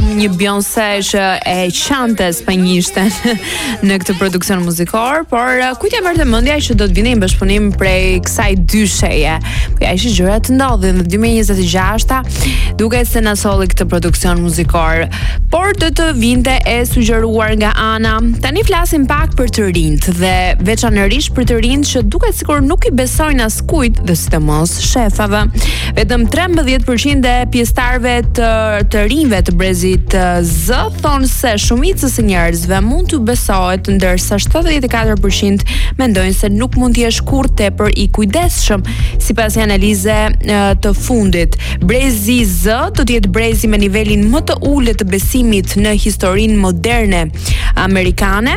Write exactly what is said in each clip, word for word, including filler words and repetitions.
një Beyoncé që e qante spanjishten në këtë produksion muzikor, por kujt e merrte mendja që do të vinte një bashkëpunim prej kësaj dy sheje. Ja ishin gjëra të ndodhin në dy mijë e njëzet e gjashta, duket se na solli këtë produksion muzikor, por do të vinte e sugjeruar nga ana. Tani flasim pak për të rinjt dhe veçanërisht për të rinjt që duket sikur nuk i besojnë askujt dhe sidomos shefave. Vetëm trembëdhjetë përqind e pjesëtarëve të, të rinjve të brezit Z thonë se shumicës e njerëzve mund të besohet, ndërsa shtatëdhjetë e katër përqind mendojnë se nuk mund të jesh kurrë tepër i kujdesshëm. Sipas një analize të fundit, brezi Z do të jetë brezi me nivelin më të ulët të besimit në historinë moderne amerikane,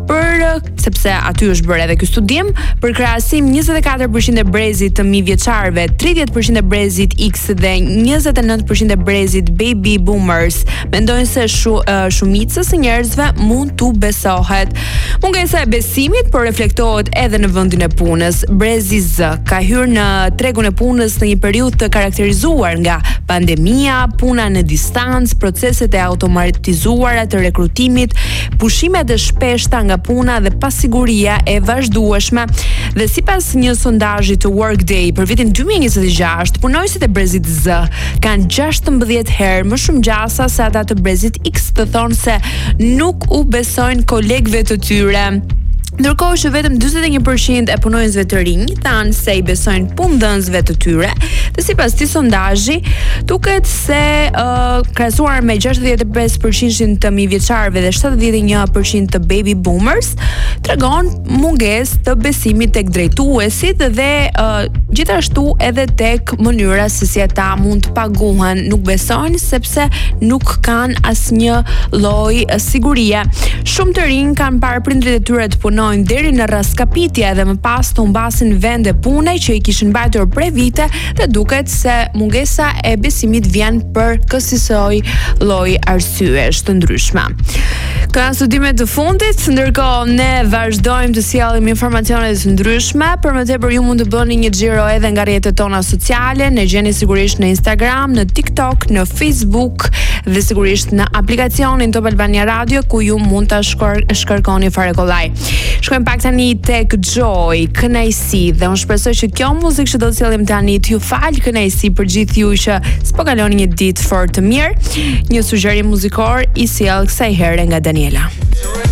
për sepse aty është bërë edhe ky studim, për krahasim njëzet e katër përqind e brezit të mijëvjeçarëve, tridhjetë përqind e brezit X dhe njëzet e nëntë përqind e brezit baby boomers mendojnë se shu, uh, shumicës e njerëzve mund t'u besohet. Mungesa e besimit po reflektohet edhe në vendin e punës. Brezi Z ka hyrë në tregun e punës në një periudhë të karakterizuar nga pandemia, puna në distancë, proceset e automatizuara të rekrutimit, pushimet e shpeshta nga puna dhe pasiguria e vazhdueshme. Dhe sipas një sondazhi të Workday për vitin dy mijë e njëzet e gjashtë, punojësit e brezit Z kanë gjashtëmbëdhjetë herë më shumë gjasa se ata të brezit X, të thonë se nuk u besojnë kolegëve të tyre. Ndërkohë që vetëm njëzet e një përqind e punonjësve të rinj thanë se i besojnë punëdhënësve të tyre, dhe sipas këtij sondazhi, duket se uh, krahasuar me gjashtëdhjetë e pesë përqind të mijëvjeçarëve dhe shtatëdhjetë e një përqind të baby boomers, tregon mungesë të besimit tek drejtuesit dhe uh, gjithashtu edhe tek mënyra se si ata mund të paguhen. Nuk besojnë sepse nuk kanë asnjë lloj sigurie. Shumë të rinj kanë parë prindrit e tyre të punojnë deri në raskapitje dhe më pas të humbasin vende pune që i kishin mbajtur prej vite, dhe duket se mungesa e besimit vjen për kësaj lloj arsyesh të ndryshme. Kanë studimet të fundit, ndërkohë ne vazhdojmë të sjellim informacione të ndryshme. Për më tepër ju mund të bëni një xhiro edhe nga rrjetet tona sociale, ne gjeni sigurisht në Instagram, në TikTok, në Facebook dhe sigurisht në aplikacionin Top Albania Radio, ku ju mund ta shkarkoni fare kollaj. Shkojmë pak tani tek Joy, kënaqësi, dhe unë shpresoj që kjo muzikë që do të sjellim tani t'ju fal kënaqësi për gjithë ju që s'po kaloni një ditë fort të mirë. Një sugjerim muzikor i sjell kësaj here nga Daniela.